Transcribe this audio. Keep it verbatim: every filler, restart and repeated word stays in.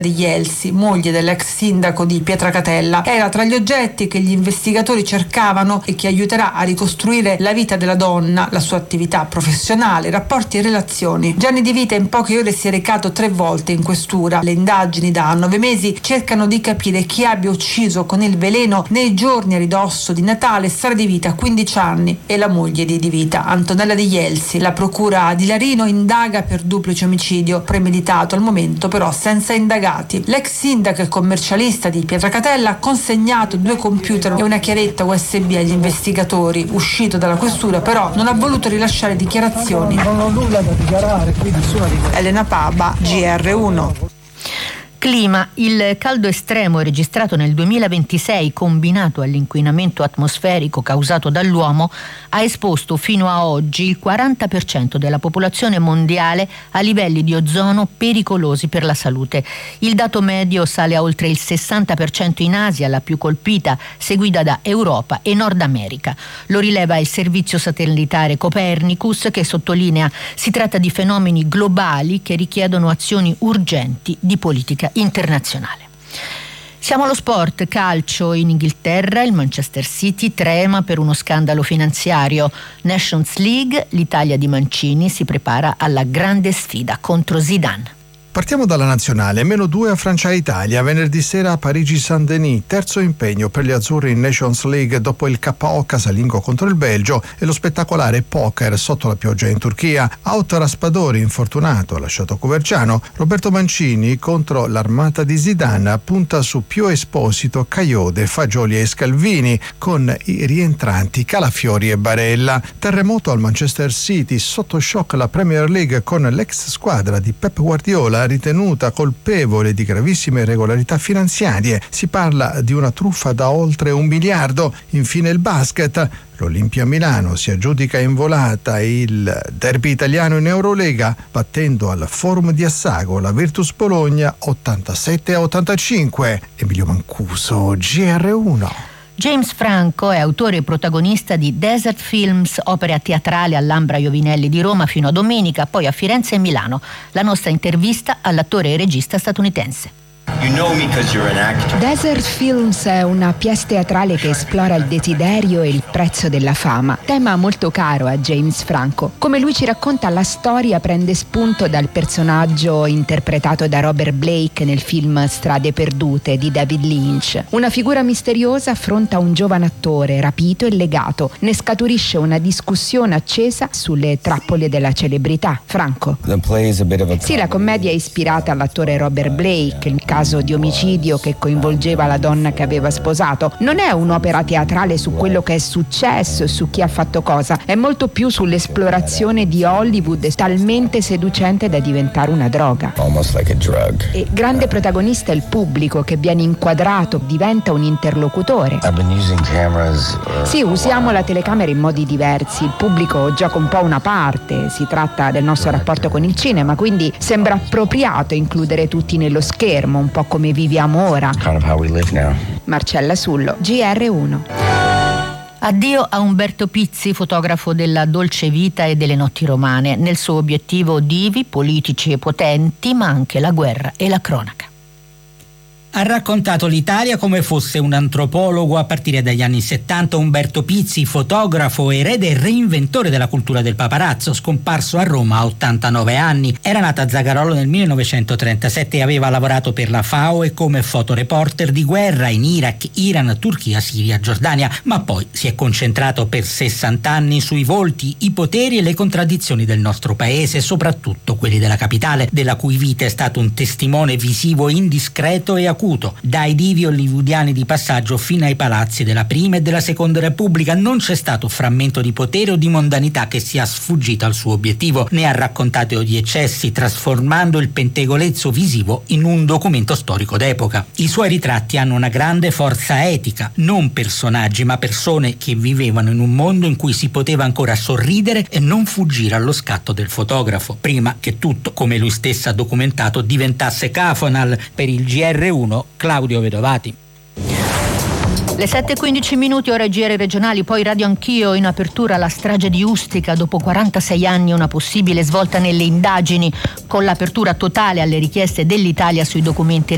di Ielsi, moglie dell'ex sindaco di Pietracatella. Era tra gli oggetti che gli investigatori cercavano e che aiuterà a ricostruire la vita della donna, la sua attività professionale, rapporti e relazioni. Gianni Di Vita in poche ore si è recato tre volte in questura. Le indagini da nove mesi cercano di capire chi abbia ucciso con il veleno nei giorni a ridosso di Natale Sara Di Vita, quindici anni, e la moglie di Di Vita, Antonella di Ielsi. La procura di Larino indaga per duplice omicidio premeditato, al momento però senza indagati. L'ex sindaco e commercialista di Pietracatella ha consegnato due computer e una chiavetta U S B agli investigatori. Uscito dalla questura però non ha voluto rilasciare dichiarazioni. Non ho nulla da dichiarare, quindi nessuna dichiarazione. Elena Paba, G R uno. Clima. Il caldo estremo registrato nel duemilaventisei, combinato all'inquinamento atmosferico causato dall'uomo, ha esposto fino a oggi il quaranta per cento della popolazione mondiale a livelli di ozono pericolosi per la salute. Il dato medio sale a oltre il sessanta per cento in Asia, la più colpita, seguita da Europa e Nord America. Lo rileva il servizio satellitare Copernicus, che sottolinea: si tratta di fenomeni globali che richiedono azioni urgenti di politica internazionale. Siamo allo sport. Calcio. In Inghilterra il Manchester City trema per uno scandalo finanziario. Nations League, l'Italia di Mancini si prepara alla grande sfida contro Zidane. Partiamo dalla nazionale, meno due a Francia-Italia, venerdì sera a Parigi-Saint-Denis, terzo impegno per gli azzurri in Nations League dopo il K O casalingo contro il Belgio e lo spettacolare poker sotto la pioggia in Turchia. Out Raspadori, infortunato, ha lasciato Coverciano. Roberto Mancini contro l'Armata di Zidane punta su Pio Esposito, Caiode, Fagioli e Scalvini, con i rientranti Calafiori e Barella. Terremoto al Manchester City, sotto shock la Premier League con l'ex squadra di Pep Guardiola ritenuta colpevole di gravissime irregolarità finanziarie. Si parla di una truffa da oltre un miliardo. Infine il basket. L'Olimpia Milano si aggiudica in volata il derby italiano in Eurolega, battendo al Forum di Assago la Virtus Bologna ottantasette a ottantacinque. Emilio Mancuso, G R uno. James Franco è autore e protagonista di Desert Films, opera teatrale all'Ambra Iovinelli di Roma fino a domenica, poi a Firenze e Milano. La nostra intervista all'attore e regista statunitense. You know me 'cause you're an actor. Desert Films è una pièce teatrale che esplora il desiderio e il prezzo della fama, tema molto caro a James Franco. Come lui ci racconta, la storia prende spunto dal personaggio interpretato da Robert Blake nel film Strade perdute di David Lynch. Una figura misteriosa affronta un giovane attore rapito e legato. Ne scaturisce una discussione accesa sulle trappole della celebrità. Franco. Sì, la commedia è ispirata all'attore Robert Blake, il caso di omicidio che coinvolgeva la donna che aveva sposato. Non è un'opera teatrale su quello che è successo e su chi ha fatto cosa, è molto più sull'esplorazione di Hollywood, talmente seducente da diventare una droga. Like a drug. E grande protagonista è il pubblico, che viene inquadrato, diventa un interlocutore. I've been using cameras, uh, Sì, usiamo la telecamera in modi diversi, il pubblico gioca un po' una parte, si tratta del nostro rapporto con il cinema, quindi sembra appropriato includere tutti nello schermo, un po' come viviamo ora. kind of how we live now. Marcella Sullo, G R uno. Addio a Umberto Pizzi, fotografo della dolce vita e delle notti romane. Nel suo obiettivo divi, politici e potenti, ma anche la guerra e la cronaca. Ha raccontato l'Italia come fosse un antropologo a partire dagli anni settanta. Umberto Pizzi, fotografo, erede e reinventore della cultura del paparazzo, scomparso a Roma a ottantanove anni. Era nato a Zagarolo nel millenovecentotrentasette e aveva lavorato per la F A O e come fotoreporter di guerra in Iraq, Iran, Turchia, Siria, Giordania, ma poi si è concentrato per sessanta anni sui volti, i poteri e le contraddizioni del nostro paese, soprattutto quelli della capitale, della cui vita è stato un testimone visivo indiscreto e acuto. Dai divi hollywoodiani di passaggio fino ai palazzi della Prima e della Seconda Repubblica non c'è stato frammento di potere o di mondanità che sia sfuggito al suo obiettivo. Ne ha raccontato di eccessi, trasformando il pettegolezzo visivo in un documento storico d'epoca. I suoi ritratti hanno una grande forza etica, non personaggi ma persone che vivevano in un mondo in cui si poteva ancora sorridere e non fuggire allo scatto del fotografo, prima che tutto, come lui stesso ha documentato, diventasse cafonal. Per il G R uno, Claudio Vedovati. Le sette e quindici minuti, ora G R regionali, poi Radio Anch'io. In apertura la strage di Ustica, dopo quarantasei anni una possibile svolta nelle indagini, con l'apertura totale alle richieste dell'Italia sui documenti